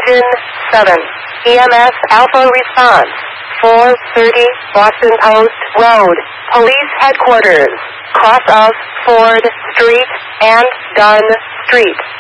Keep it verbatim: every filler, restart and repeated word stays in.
Engine seven. E M S Alpha response. four thirty Boston Post Road. Police headquarters. Cross of Ford Street and Dunn Street.